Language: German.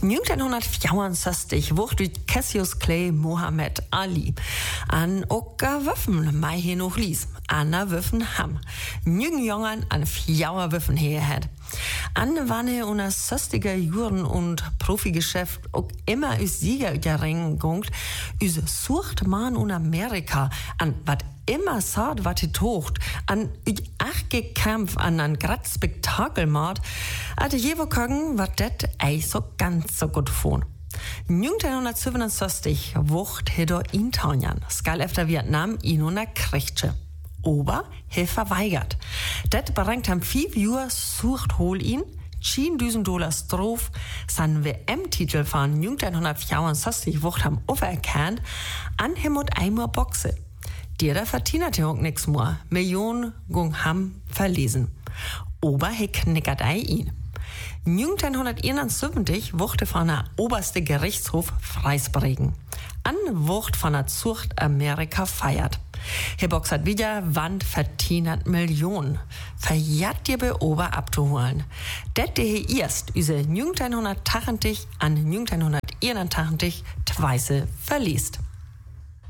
1964 wurde Cassius Clay Muhammad Ali an oka Waffen mei hier noch lies. Anna Waffen ham. Jügen Jongern an 4 Waffen herhat. Anne wanne unter 60er Jahren und Profigeschäft auch immer us Sieger ringt, us sucht man in Amerika an wat immer sagt, wat het hocht, an Kampf an ein grad Spektakelmord, hatte jewo können, wat det ei so ganz so gut von. 1967 wucht hedo in Tanjan, skal efter Vietnam in una Kriegsche. Aber he verweigert. Det berengt ham 5 Jahre sucht hol ihn, $10.000 drauf, sein WM-Titel von 1964 wucht ham auferkannt, an hem und einmal Boxe. Der verdienert ja auch nix mehr. Millionen gung ham verlesen. Aber he knickert ihn. 1971 wurde von der oberste Gerichtshof freisprechen. An Wucht von der Zucht Amerika feiert. Herr Box hat wieder Wand verdienert Millionen. Verjagt dir bei Ober abzuholen. Det der erst use 1980 an 1981 Tweise verliest.